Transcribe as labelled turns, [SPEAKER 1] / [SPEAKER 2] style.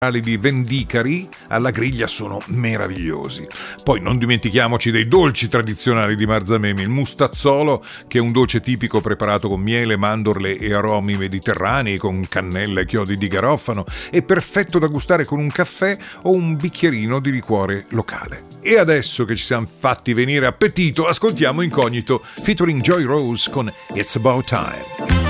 [SPEAKER 1] di Vendicari alla griglia sono meravigliosi. Poi non dimentichiamoci dei dolci tradizionali di Marzamemi, il mustazzolo, che è un dolce tipico preparato con miele, mandorle e aromi mediterranei, con cannella e chiodi di garofano, è perfetto da gustare con un caffè o un bicchierino di liquore locale. E adesso che ci siamo fatti venire appetito, ascoltiamo Incognito featuring Joy Rose con It's About Time.